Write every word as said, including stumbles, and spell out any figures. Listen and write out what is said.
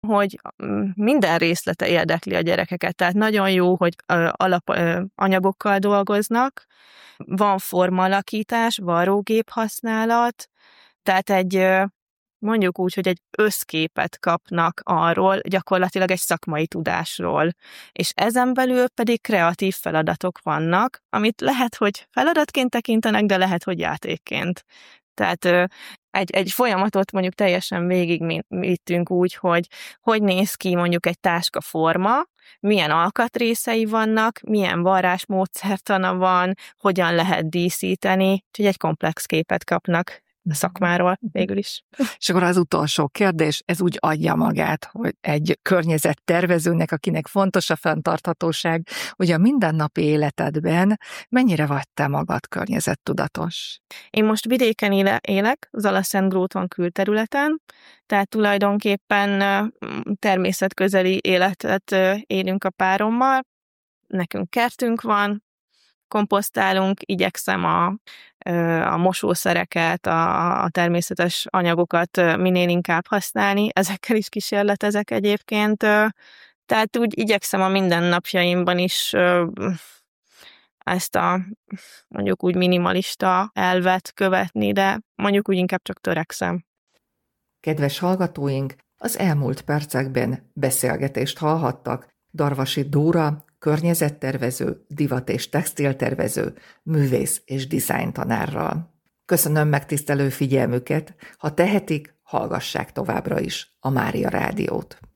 hogy minden részlete érdekli a gyerekeket. Tehát nagyon jó, hogy alapanyagokkal dolgoznak, van formalakítás, varrógép használat, tehát egy, mondjuk úgy, hogy egy összképet kapnak arról, gyakorlatilag egy szakmai tudásról. És ezen belül pedig kreatív feladatok vannak, amit lehet, hogy feladatként tekintenek, de lehet, hogy játékként. Tehát egy, egy folyamatot mondjuk teljesen végigvittünk úgy, hogy hogy néz ki mondjuk egy táska forma, milyen alkatrészei vannak, milyen varrásmódszertana van, hogyan lehet díszíteni, úgyhogy egy komplex képet kapnak a szakmáról végül is. És akkor az utolsó kérdés, ez úgy adja magát, hogy egy környezettervezőnek, akinek fontos a fenntarthatóság, hogy a mindennapi életedben mennyire vagy te magad környezettudatos? Én most vidéken éle, élek, Zalaszentgróton külterületen, tehát tulajdonképpen természetközeli életet élünk a párommal, nekünk kertünk van, komposztálunk, igyekszem a, a mosószereket, a, a természetes anyagokat minél inkább használni, ezekkel is kísérletezek egyébként, tehát úgy igyekszem a mindennapjaimban is ezt a mondjuk úgy minimalista elvet követni, de mondjuk úgy inkább csak törekszem. Kedves hallgatóink, az elmúlt percekben beszélgetést hallhattak Darvasi Dóra, környezettervező, divat- és textiltervező, művész és dizájntanárral. Köszönöm megtisztelő figyelmüket, ha tehetik, hallgassák továbbra is a Mária Rádiót.